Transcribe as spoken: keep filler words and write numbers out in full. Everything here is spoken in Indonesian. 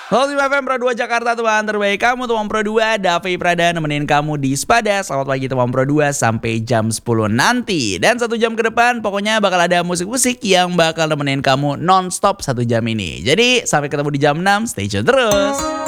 Halo F M Pro dua Jakarta, teman terbaik kamu, teman Pro dua. Davi Prada nemenin kamu di Spada. Selamat pagi teman Pro dua sampai jam sepuluh nanti. Dan satu jam ke depan pokoknya bakal ada musik-musik yang bakal nemenin kamu non-stop satu jam ini. Jadi sampai ketemu di jam enam, stay tune terus.